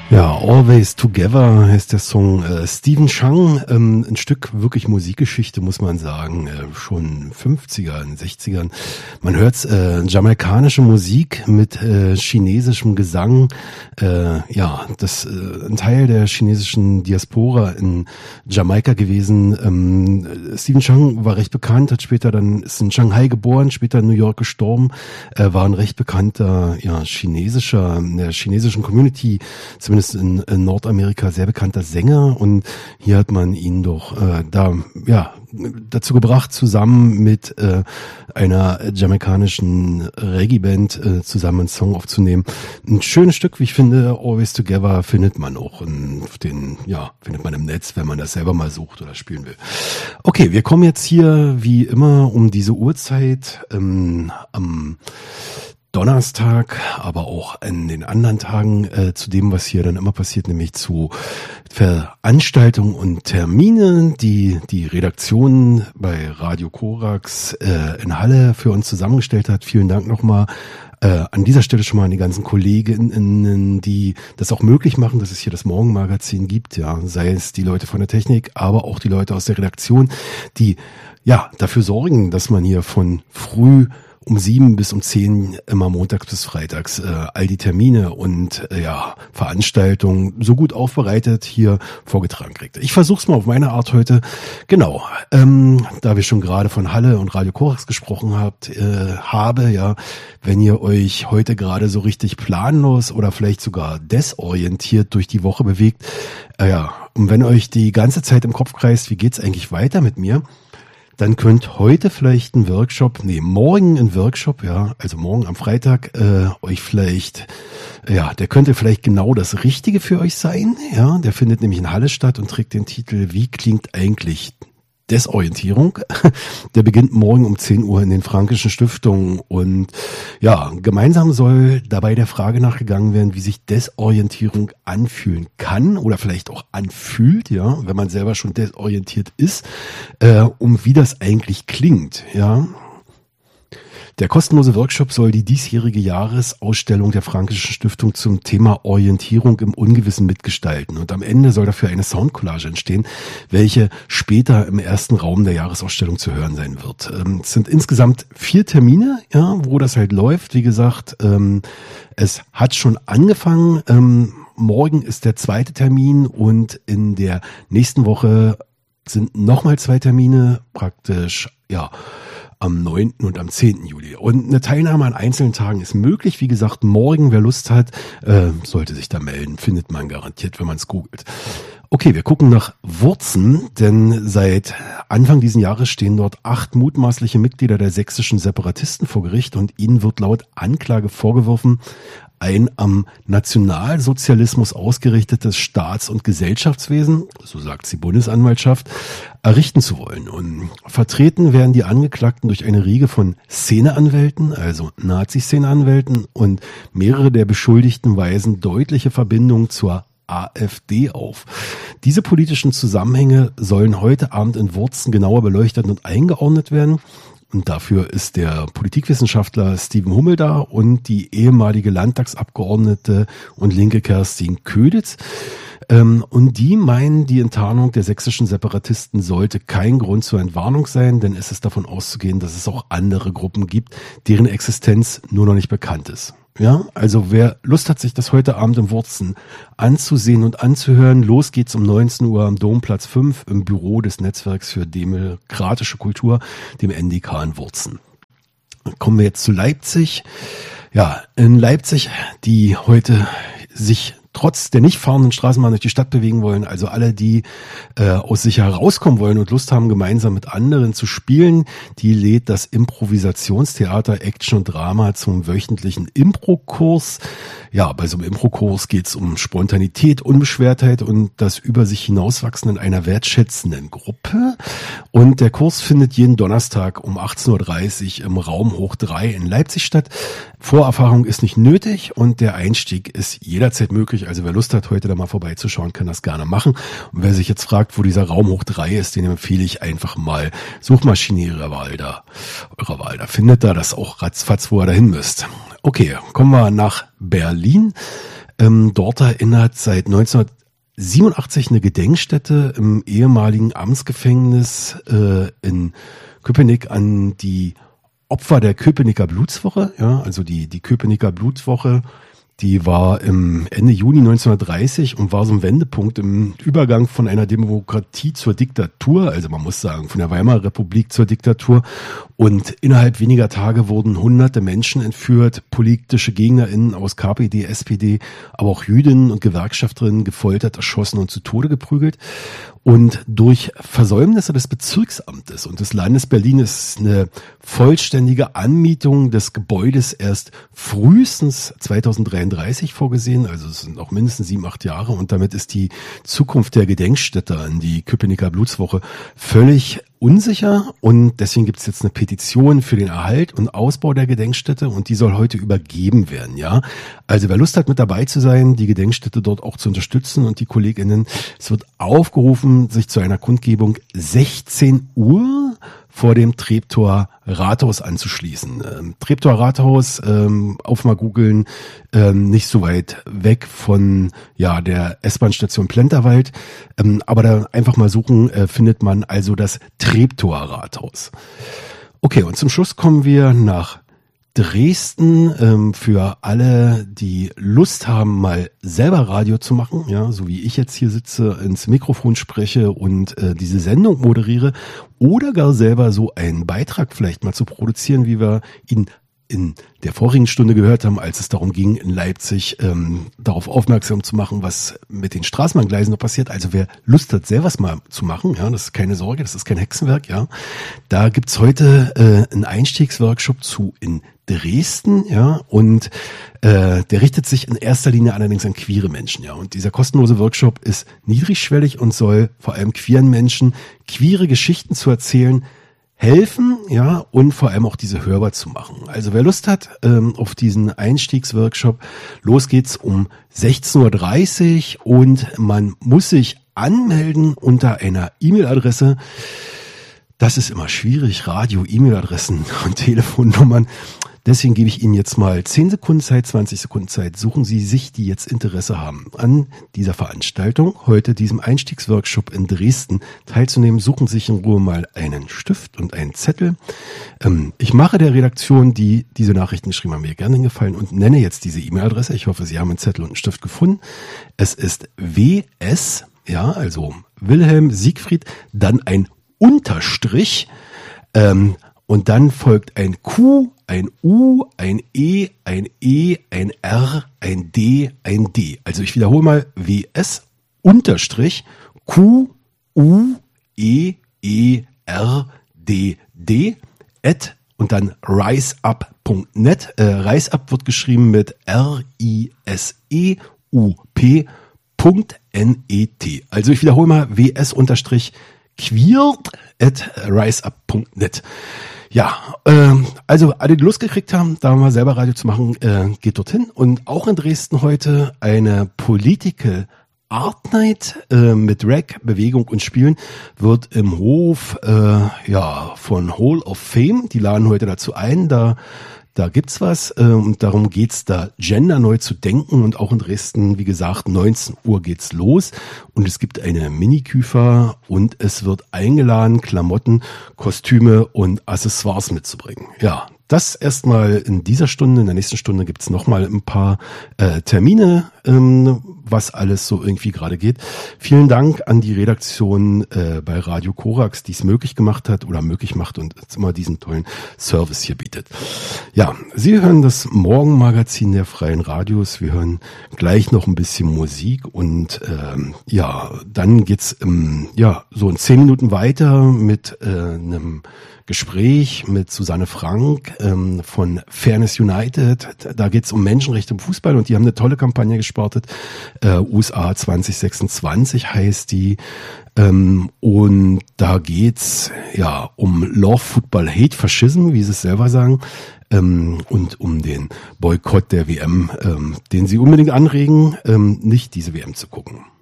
Ja, Always Together heißt der Song. Stephen Chang, ein Stück wirklich Musikgeschichte, muss man sagen, schon 50ern, 60ern. Man hört jamaikanische Musik mit chinesischem Gesang. Das ein Teil der chinesischen Diaspora in Jamaika gewesen. Stephen Chang war recht bekannt, ist in Shanghai geboren, später in New York gestorben, war ein recht bekannter, in der chinesischen Community, zumindest in Nordamerika sehr bekannter Sänger, und hier hat man ihn doch dazu gebracht, zusammen mit einer jamaikanischen Reggae-Band zusammen einen Song aufzunehmen. Ein schönes Stück, wie ich finde. Always Together findet man auch findet man im Netz, wenn man das selber mal sucht oder spielen will. Okay, wir kommen jetzt hier wie immer um diese Uhrzeit am Donnerstag, aber auch in den anderen Tagen zu dem, was hier dann immer passiert, nämlich zu Veranstaltungen und Terminen, die die Redaktion bei Radio Korax in Halle für uns zusammengestellt hat. Vielen Dank nochmal an dieser Stelle schon mal an die ganzen Kolleginnen, die das auch möglich machen, dass es hier das Morgenmagazin gibt, ja, sei es die Leute von der Technik, aber auch die Leute aus der Redaktion, die dafür sorgen, dass man hier von früh um 7 bis um 10 immer montags bis freitags all die Termine und Veranstaltungen so gut aufbereitet hier vorgetragen kriegt. Ich versuche es mal auf meine Art heute. Genau, da wir schon gerade von Halle und Radio Korax gesprochen wenn ihr euch heute gerade so richtig planlos oder vielleicht sogar desorientiert durch die Woche bewegt, und wenn euch die ganze Zeit im Kopf kreist, wie geht's eigentlich weiter mit mir, dann könnt heute vielleicht morgen ein Workshop, also morgen am Freitag, euch vielleicht, der könnte vielleicht genau das Richtige für euch sein, der findet nämlich in Halle statt und trägt den Titel "Wie klingt eigentlich Desorientierung?" Der beginnt morgen um 10 Uhr in den Frankischen Stiftungen, und gemeinsam soll dabei der Frage nachgegangen werden, wie sich Desorientierung anfühlen kann oder vielleicht auch anfühlt, wenn man selber schon desorientiert ist, wie das eigentlich klingt, Der kostenlose Workshop soll die diesjährige Jahresausstellung der Frankischen Stiftung zum Thema Orientierung im Ungewissen mitgestalten. Und am Ende soll dafür eine Soundcollage entstehen, welche später im ersten Raum der Jahresausstellung zu hören sein wird. Es sind insgesamt 4 Termine, wo das halt läuft. Wie gesagt, es hat schon angefangen. Morgen ist der 2. Termin, und in der nächsten Woche sind nochmal 2 Termine, praktisch, am 9. und am 10. Juli. Und eine Teilnahme an einzelnen Tagen ist möglich. Wie gesagt, morgen, wer Lust hat, sollte sich da melden. Findet man garantiert, wenn man es googelt. Okay, wir gucken nach Wurzen, denn seit Anfang diesen Jahres stehen dort 8 mutmaßliche Mitglieder der sächsischen Separatisten vor Gericht, und ihnen wird laut Anklage vorgeworfen, ein am Nationalsozialismus ausgerichtetes Staats- und Gesellschaftswesen, so sagt die Bundesanwaltschaft, errichten zu wollen. Und vertreten werden die Angeklagten durch eine Riege von Szeneanwälten, also Nazi-Szeneanwälten, und mehrere der Beschuldigten weisen deutliche Verbindungen zur AfD auf. Diese politischen Zusammenhänge sollen heute Abend in Wurzen genauer beleuchtet und eingeordnet werden. Und dafür ist der Politikwissenschaftler Steven Hummel da und die ehemalige Landtagsabgeordnete und Linke Kerstin Köditz. Und die meinen, die Enttarnung der sächsischen Separatisten sollte kein Grund zur Entwarnung sein, denn es ist davon auszugehen, dass es auch andere Gruppen gibt, deren Existenz nur noch nicht bekannt ist. Ja, also wer Lust hat, sich das heute Abend in Wurzen anzusehen und anzuhören, los geht's um 19 Uhr am Domplatz 5 im Büro des Netzwerks für demokratische Kultur, dem NDK in Wurzen. Dann kommen wir jetzt zu Leipzig. Ja, in Leipzig, die heute sich trotz der nicht fahrenden Straßenbahn durch die Stadt bewegen wollen, also alle, die aus sich herauskommen wollen und Lust haben, gemeinsam mit anderen zu spielen, die lädt das Improvisationstheater Action und Drama zum wöchentlichen Impro-Kurs. Ja, bei so einem Impro-Kurs geht es um Spontanität, Unbeschwertheit und das über sich hinauswachsen in einer wertschätzenden Gruppe. Und der Kurs findet jeden Donnerstag um 18.30 Uhr im Raum Hoch 3 in Leipzig statt. Vorerfahrung ist nicht nötig und der Einstieg ist jederzeit möglich. Also wer Lust hat, heute da mal vorbeizuschauen, kann das gerne machen. Und wer sich jetzt fragt, wo dieser Raum Hoch 3 ist, den empfehle ich einfach mal Suchmaschine eurer Wahl da. Da findet da das auch ratzfatz, wo ihr dahin müsst. Okay, kommen wir nach Berlin. Dort erinnert seit 1987 eine Gedenkstätte im ehemaligen Amtsgefängnis in Köpenick an die Opfer der Köpenicker Blutswoche. Ja, also die Köpenicker Blutswoche, die war im Ende Juni 1930 und war so ein Wendepunkt im Übergang von einer Demokratie zur Diktatur, also man muss sagen, von der Weimarer Republik zur Diktatur. Und innerhalb weniger Tage wurden hunderte Menschen entführt, politische GegnerInnen aus KPD, SPD, aber auch Jüdinnen und Gewerkschafterinnen gefoltert, erschossen und zu Tode geprügelt. Und durch Versäumnisse des Bezirksamtes und des Landes Berlin ist eine vollständige Anmietung des Gebäudes erst frühestens 2033 vorgesehen. Also es sind noch mindestens 7-8 Jahre und damit ist die Zukunft der Gedenkstätte an die Köpenicker Blutswoche völlig unsicher und deswegen gibt es jetzt eine Petition für den Erhalt und Ausbau der Gedenkstätte und die soll heute übergeben werden, ja. Also wer Lust hat, mit dabei zu sein, die Gedenkstätte dort auch zu unterstützen und die KollegInnen, es wird aufgerufen, sich zu einer Kundgebung 16 Uhr vor dem Treptower Rathaus anzuschließen. Treptower Rathaus, auf mal googeln, nicht so weit weg von der S-Bahn-Station Plenterwald, aber da einfach mal suchen, findet man also das Treptower Rathaus. Okay, und zum Schluss kommen wir nach Dresden, für alle, die Lust haben, mal selber Radio zu machen, ja, so wie ich jetzt hier sitze, ins Mikrofon spreche und diese Sendung moderiere oder gar selber so einen Beitrag vielleicht mal zu produzieren, wie wir ihn in der vorigen Stunde gehört haben, als es darum ging, in Leipzig darauf aufmerksam zu machen, was mit den Straßenbahngleisen noch passiert. Also wer Lust hat, selber was mal zu machen, ja, das ist keine Sorge, das ist kein Hexenwerk, ja. Da gibt's heute einen Einstiegsworkshop zu in Dresden, ja, und der richtet sich in erster Linie allerdings an queere Menschen, ja. Und dieser kostenlose Workshop ist niedrigschwellig und soll vor allem queeren Menschen queere Geschichten zu erzählen, helfen, ja, und vor allem auch diese hörbar zu machen. Also wer Lust hat auf diesen Einstiegsworkshop, los geht's um 16:30 Uhr und man muss sich anmelden unter einer E-Mail-Adresse. Das ist immer schwierig, Radio, E-Mail-Adressen und Telefonnummern. Deswegen gebe ich Ihnen jetzt mal 10 Sekunden Zeit, 20 Sekunden Zeit. Suchen Sie sich, die jetzt Interesse haben, an dieser Veranstaltung, heute diesem Einstiegsworkshop in Dresden teilzunehmen. Suchen Sie sich in Ruhe mal einen Stift und einen Zettel. Ich mache der Redaktion, die diese Nachrichten geschrieben haben, mir gerne den Gefallen und nenne jetzt diese E-Mail-Adresse. Ich hoffe, Sie haben einen Zettel und einen Stift gefunden. Es ist WS, ja, also Wilhelm Siegfried, dann ein Unterstrich, und dann folgt ein Q, ein U, ein E, ein E, ein R, ein D, ein D. Also ich wiederhole mal WS Unterstrich Q, U, E, E, R, D, D at und dann riseup.net. Riseup wird geschrieben mit RISEUP.net. Also ich wiederhole mal WS Unterstrich queer at riseup.net. Ja, also alle, die Lust gekriegt haben, da mal selber Radio zu machen, geht dorthin. Und auch in Dresden heute eine Political Art Night mit Rap, Bewegung und Spielen wird im Hof von Hall of Fame. Die laden heute dazu ein, da gibt's was und darum geht's da Gender neu zu denken und auch in Dresden, wie gesagt, 19 Uhr geht's los und es gibt eine Mini-Küfer und es wird eingeladen, Klamotten, Kostüme und Accessoires mitzubringen. Ja, das erstmal in dieser Stunde. In der nächsten Stunde gibt's nochmal ein paar Termine, was alles so irgendwie gerade geht. Vielen Dank an die Redaktion bei Radio Korax, die es möglich gemacht hat oder möglich macht und jetzt immer diesen tollen Service hier bietet. Ja, Sie hören das Morgenmagazin der Freien Radios. Wir hören gleich noch ein bisschen Musik und dann geht's so in 10 Minuten weiter mit einem Gespräch mit Susanne Frank von Fairness United. Da geht's um Menschenrechte im Fußball und die haben eine tolle Kampagne gestartet. USA 2026 heißt die. Und da geht's um Love Football Hate Fascism, wie sie es selber sagen. Und um den Boykott der WM, den sie unbedingt anregen, nicht diese WM zu gucken.